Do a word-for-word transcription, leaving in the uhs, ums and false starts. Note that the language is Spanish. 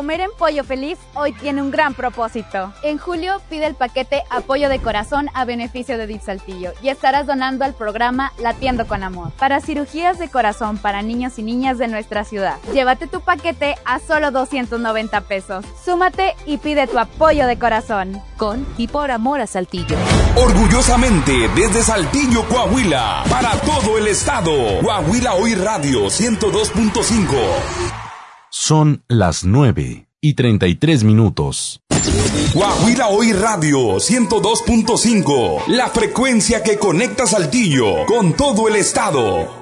Comer en Pollo Feliz hoy tiene un gran propósito. En julio pide el paquete Apoyo de Corazón a beneficio de D I F Saltillo y estarás donando al programa Latiendo con Amor para cirugías de corazón para niños y niñas de nuestra ciudad. Llévate tu paquete a solo doscientos noventa pesos. Súmate y pide tu apoyo de corazón. Con y por amor a Saltillo. Orgullosamente desde Saltillo, Coahuila, para todo el estado. Coahuila Hoy Radio ciento dos punto cinco. Son las nueve y treinta y tres minutos. Coahuila Hoy Radio ciento dos punto cinco. La frecuencia que conecta Saltillo con todo el estado.